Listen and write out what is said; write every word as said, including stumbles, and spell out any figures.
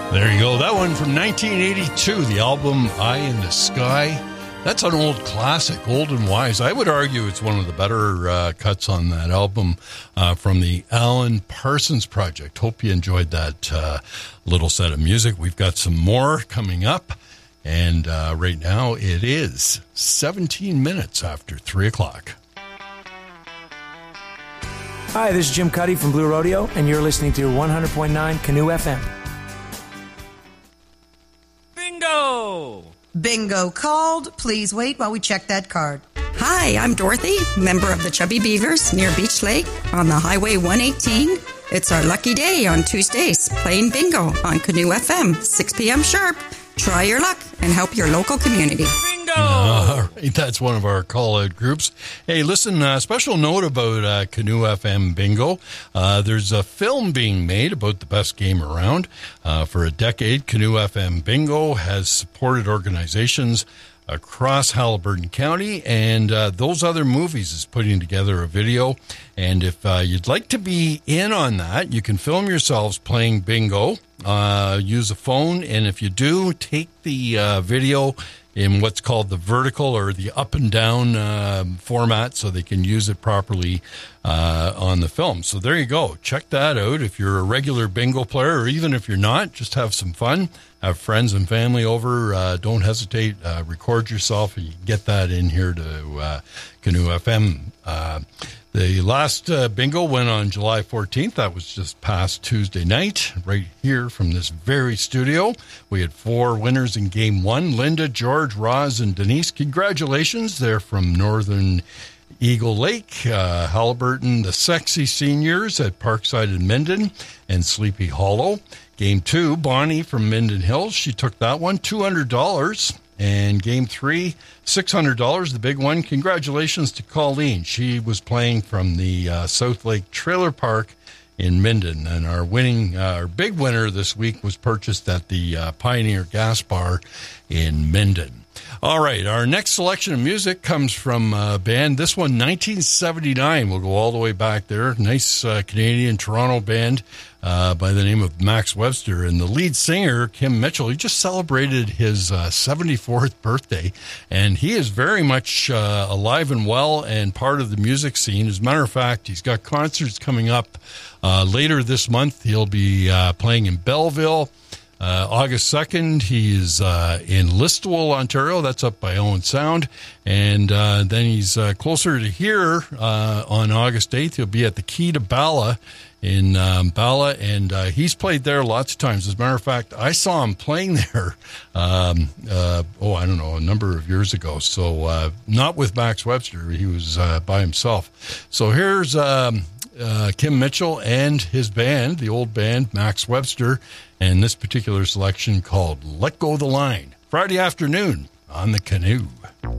There you go. That one from nineteen eighty-two, the album Eye in the Sky. That's an old classic, Old and Wise. I would argue it's one of the better uh, cuts on that album uh, from the Alan Parsons Project. Hope you enjoyed that uh, little set of music. We've got some more coming up. And uh, right now it is seventeen minutes after three o'clock. Hi, this is Jim Cuddy from Blue Rodeo, and you're listening to one hundred point nine Canoe F M. Bingo! Bingo called. Please wait while we check that card. Hi, I'm Dorothy, member of the Chubby Beavers near Beach Lake on the Highway one eighteen. It's our lucky day on Tuesdays, playing bingo on Canoe F M, six p.m. sharp. Try your luck and help your local community. Bingo! All right, that's one of our call-out groups. Hey, listen, uh, special note about uh, Canoe F M Bingo. Uh, there's a film being made about the best game around. Uh, for a decade, Canoe F M Bingo has supported organizations across Haliburton County, and uh, those other movies is putting together a video. And if uh, you'd like to be in on that, you can film yourselves playing bingo. Uh, use a phone, and if you do, take the uh, video in what's called the vertical or the up and down uh, format so they can use it properly uh, on the film. So there you go. Check that out. If you're a regular bingo player, or even if you're not, just have some fun. Have friends and family over. Uh, don't hesitate. Uh, record yourself, and you can get that in here to uh, Canoe F M. Uh, the last uh, bingo went on July fourteenth. That was just past Tuesday night, right here from this very studio. We had four winners in game one: Linda, George, Roz, and Denise. Congratulations. They're from Northern Eagle Lake, uh, Haliburton, the Sexy Seniors at Parkside and Minden, and Sleepy Hollow. Game two, Bonnie from Minden Hills. She took that one, two hundred dollars. And game three, six hundred dollars, the big one. Congratulations to Colleen. She was playing from the uh, South Lake Trailer Park in Minden. And our winning, uh, our big winner this week was purchased at the uh, Pioneer Gas Bar in Minden. All right, our next selection of music comes from a band. This one, nineteen seventy-nine. We'll go all the way back there. Nice uh, Canadian Toronto band uh, by the name of Max Webster. And the lead singer, Kim Mitchell, he just celebrated his uh, seventy-fourth birthday. And he is very much uh, alive and well and part of the music scene. As a matter of fact, he's got concerts coming up uh, later this month. He'll be uh, playing in Belleville. Uh, August second, he is uh, in Listowel, Ontario. That's up by Owen Sound. And uh, then he's uh, closer to here uh, on August eighth. He'll be at the Key to Bala in um, Bala, and uh, he's played there lots of times. As a matter of fact, I saw him playing there, um, uh, oh, I don't know, a number of years ago. So uh, not with Max Webster. He was uh, by himself. So here's um, uh, Kim Mitchell and his band, the old band, Max Webster, and this particular selection called Let Go the Line. Friday afternoon on the Canoe.